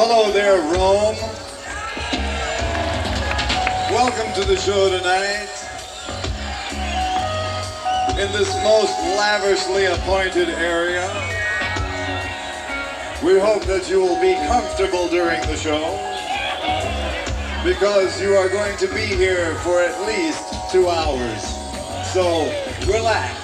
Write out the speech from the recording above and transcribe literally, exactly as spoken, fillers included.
Hello there, Rome. Welcome to the show tonight. In this most lavishly appointed area. We hope that you will be comfortable during the show, because you are going to be here for at least two hours. So relax.